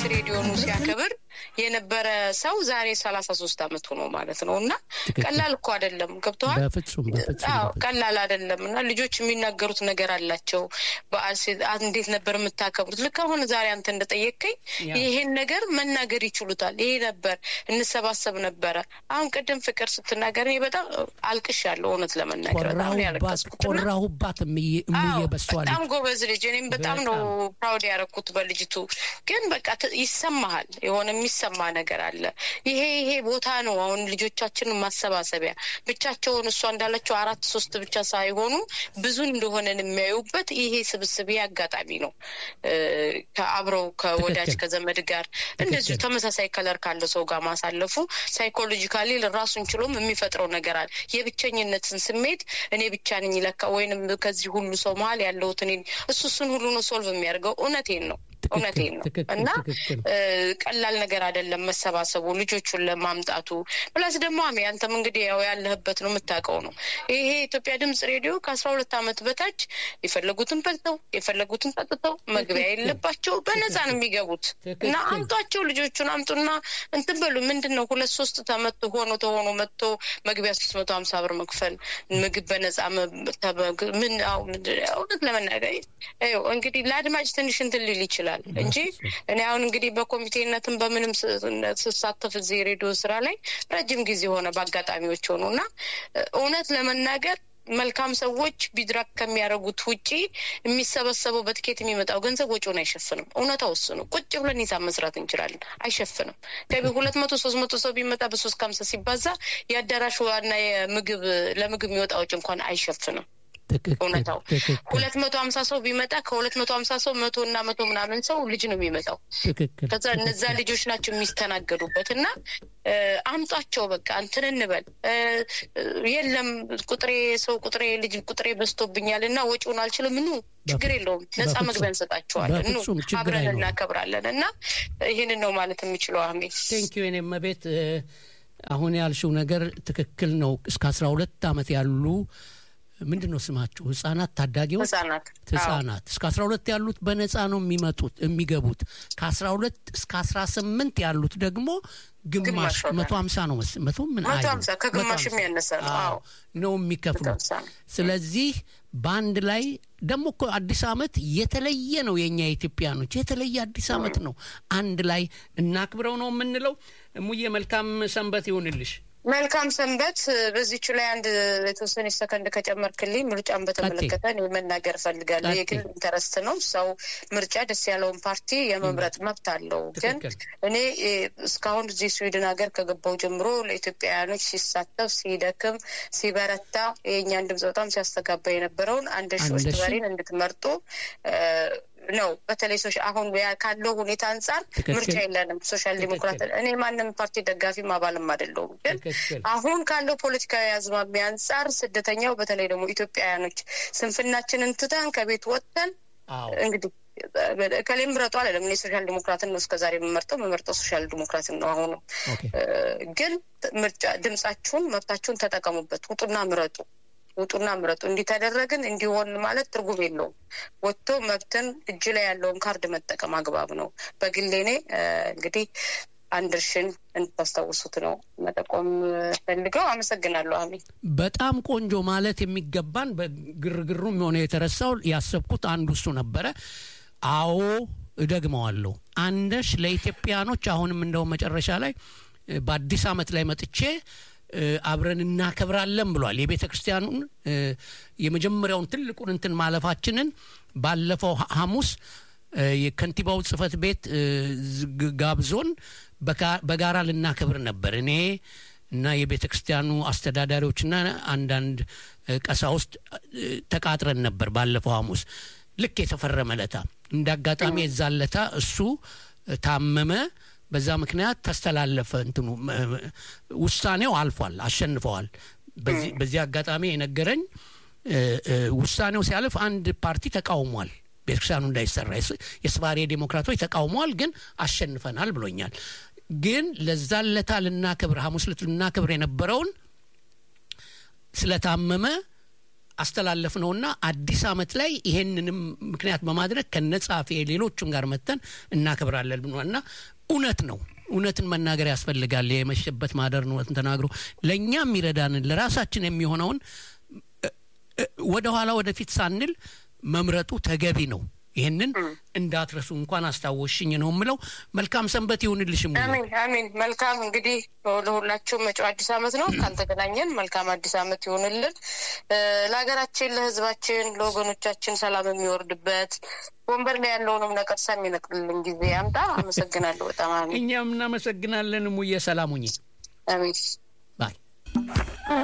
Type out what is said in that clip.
ሬዲዮኑ ሲያከብር የነበረ ሰው ዛሬ 33 አመት ሆኖ ማለት ነውና ቀላል እኮ አይደለም ገብቷል በፍጹም ቀላል አይደለምና ልጆች የሚናገሩት ነገር አላቸው በአል እንዴት ነበር የምታከብሩት ልክ አሁን ዛሬ አንተ እንደጠየቀኝ ይሄን ነገር መናገር ይችሉታል ይሄ ነበር እንሰባሰብ ነበር አሁን ቀደም ፍቅር ስትናገር በጣም አልቅሻለሁ እውነት ለመናገር በጣም ያለቀስኩት ቆራሁባት የሚየበሷል በጣም ጎበዝ ልጅ እኔም በጣም ነው ፕራውድ ያረኩት በልጅቱ ግን በቃ ይሰማሃል የሆነ የሚሰማ ነገር አለ ይሄ ቦታ ነው አሁን ልጆቻችን ማሰባሰቢያ ብቻቸውን እሷ እንዳለችው 4-3 ብቻ ሳይሆኑ ብዙ እንደሆነ የሚያዩበት ይሄ ስብስብ ያጋጣሚ ነው ከአብረው ከወዳጅ ከዘመድ ጋር እንደዚህ ተመሳሳይ ከለር ካለ ሰው ጋር ማሳለፉ ሳይኮሎጂካሊ ለራሱን ችሎም የሚፈጥረው ነገር አለ የብቸኝነትን ስሜት እኔ ብቻ ነኝ ለካ ወይንም ከዚህ ሁሉ ሰው መሃል ያለው እኔ እሱን ሁሉ ነው ሶልቭ የሚያርገው እውነቴን ነው እና ቀላል ነገር አይደለም መሰባሰቡ ልጆቹን ለማምጣቱ ፕላስ ደግሞ አንተም እንግዲህ ያው ያለህበት ነው የምታውቀው ነው ይሄ ኢትዮጵያ ድምጽ ሬዲዮ ከ12 አመት በታች ይፈልጉትን በልተው ይፈልጉትን ጠጥተው መግቢያ የለባቸው በነፃ ነው የሚገቡት እና አምጣቸው ልጆቹን አምጡና እንትን በሉ ምንድነው 2-3 ተመት ሆኖ መጥቶ መግቢያ 350 ብር መክፈል ምግብ በነፃ ምን እውነት ለመናገር እንግዲህ ለአድማጭ ትንሽ እንትን ሊል ይችላል እንጂ እኔ አሁን እንግዲህ በኮሚቴነትም በምንም ተሳተፍ እዚህ ሬዲዮ ስራ ላይ ረጅም ጊዜ ሆነ ባጋጣሚዎች ሆነውና እውነት ለመናገር መልካም ሰዎች ቢድራክ ከሚያረጉት ውጪ የሚሰበሰበው በትኬት የሚመጣው ገንዘብ ወጪውን አይሸፍንም እውነታው እሱ ነው ቁጭ ብለን ሂሳብ መስራት እንችላለን አይሸፍንም ከቢ 200-300 ሰው ቢመጣ በ350 ሲባዛ ያዳራሹ እና የምግብ ለምግብ የሚወጣው ወጪ እንኳን አይሸፍንም እውነታው 250 ሰው ቢመጣ ከ250 ሰው 100 እና 100 ምናምን ሰው ልጅ ነው የሚመጣው ከዛ እነዛ ልጆች ናቸው የሚስተናገዱበትና አምጣቸው በቃ እንትን እንበል የለም ቁጥሬ ልጅ ቁጥሬ በስቶብኛልና ወጪውን አልችልም ነው ችግር የለውም ነፃ መግቢያ እንሰጣቸዋለን ነው አብረን እናከብራለንና ይሄንን ነው ማለት የሚችለው አሜን ቴንክ ዩ እኔም ቤት አሁን ያልሽው ነገር ትክክል ነው እስከ 12 አመት ያሉ ምንድነው ስማቸው ህፃናት ታዳጊዎች ህፃናት እስከ 12 ያሉት በነፃ ነው የሚገቡት ከ12 እስከ 18 ያሉት ደግሞ ግማሽ 150 ነው 100 ምን አይደል 150 ከግማሽም ያነሰ ነው የሚከፍሉት ስለዚህ ባንድ ላይ ደግሞ እኮ አዲስ አመት የተለየ ነው የኛ ኢትዮጵያኖች የተለየ አዲስ አመት ነው አንድ ላይ እናክብረው ነው የምንለው ሙዬ መልካም ሰንበት ይሁንልሽ መልካም ሰንበት በዚህች ላይ አንድ የተወሰነ ሰከንድ ከጨመርክልኝ ምርጫን በተመለከተ ነው መናገር ፈልጋለሁ የግል ኢንተረስት ነው ሰው ምርጫ ደስ ያለውን ፓርቲ የመምረጥ መብት አለው ግን እኔ እስካሁን እዚህ ስዊድን ሀገር ከገባው ጀምሮ ለኢትዮጵያውያኖች ሲሳተፍ ሲደክም ሲበረታ የኛን ድምጽ በጣም ሲያስተጋባ የነበረውን አንድ ሾስት በሪን እንድትመርጡ ነው በተለይ አሁን ካለው ሁኔታ አንፃር ምርጫ የለንም ሶሻል ዲሞክራት እኔ ማንንም ፓርቲ ደጋፊም አባልም አይደለሁም ግን አሁን ካለው ፖለቲካዊ አዝማሚያ አንፃር ስደተኛው በተለይ ደግሞ ኢትዮጵያውያኖች ስንፍናችንን ትተን ከቤት ወጥተን እንግዲህ ከሌም ምረጡ አይደለም እኔ ሶሻል ዲሞክራትን ነው እስከዛሬ መመርጠው ሶሻል ዲሞክራትን ነው አሁን ግን ምርጫ ድምጻችሁን መብታችሁን ተጠቀሙበት ውጡና ምረጡ እንዲተደረግን እንዲሆን ማለት ትርጉም የለውም ወጥቶ መብትን እጅ ላይ ያለውን ካርድ መጠቀም አግባብ ነው በግሌኔ እንግዲህ አንደርሽን እንታስተውሱት ነው መጠቆም ፈልገው አመሰግናለሁ አሚ በጣም ቆንጆ ማለት የሚገባን በግርግሩም ሆነ የተረሳው ያሰብኩት አንዱ እሱ ነበር አዎ እደግመዋለሁ አንደሽ ለኢትዮጵያኖች አሁንም እንደው መጨረሻ ላይ በአዲስ አመት ላይ መጥቼ አብረን እናከብራለን ብሏል የቤተክርስቲያኑን የመጀመሪያውን ትልቁን እንትን ማለፋችንን ባለፈው ሐሙስ የከንቲባው ጽፈት ቤት ጋብዞን በጋራ ልናከብር ነበር እኔ እና የቤተክርስቲያኑ አስተዳዳሪዎችና አንዳንድ ቀሳውስት ተቃጥረን ነበር ባለፈው ሐሙስ ልክ የተፈረመለታ እንዳጋጣሚ የዛለታ እሱ ታመመ በዛ ምክንያት ተስተላለፈ እንትኑ ውሳኔው አልፏል አሸንፈዋል በዚህ አጋጣሚ የነገረኝ ውሳኔው ሲያልፍ አንድ ፓርቲ ተቃውሟል ቤተክርስቲያኑ እንዳይሰራ የስባሪ ዲሞክራቶች ተቃውሟል ግን አሸንፈናል ብሎኛል ግን ለዛለታ ሐሙስ ለትና ክብር የነበረውን ስለታመመ አስተላለፍነውና አዲስ አመት ላይ ይሄንንም ምክንያት በማድረግ ከነጻፊ ሌሎችም ጋር መተን እናከብራለን ብለውና እውነትን መናገር ያስፈልጋል። የመሸበት ማደር ነው ተናግሮ ለኛም ይረዳንን ለራሳችን የሚሆነውን ወደ ኋላ ወደፊት ሳንል መምረጡ ተገቢ ነው። ይሄንን እንዳትረሱ እንኳን አስተዋወሽኝ ነው ምለው። መልካም ሰንበት ይሁንልሽ። አሜን። መልካም እንግዲህ ለሁላችሁም መጪው አዲስ አመት ነው። ካልተገናኘን መልካም አዲስ አመት ይሁንልን። ለሀገራችን፣ ለህዝባችን፣ ለወገኖቻችን ሰላም የሚወርድበት ወንበር ላይ ያለውንም ነቀርሳ የሚነቅልልን ጊዜ ያምጣ። አመሰግናለሁ በጣም። እኛም እናመሰግናለን። ሙዬ ሰላም ሁኚ። አሜን። ባይ